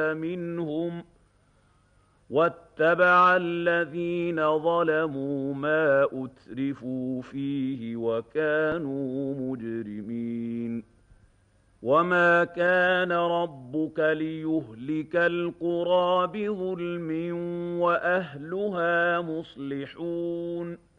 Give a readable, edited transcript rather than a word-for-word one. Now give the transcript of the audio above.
منهم واتبع الذين ظلموا ما أترفوا فيه وكانوا مجرمين وما كان ربك ليهلك القرى بظلم وأهلها مصلحون